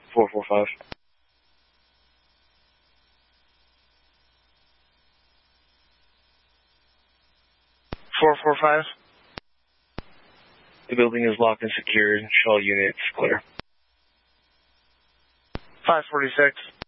445. 445. The building is locked and secured. All units clear. 546.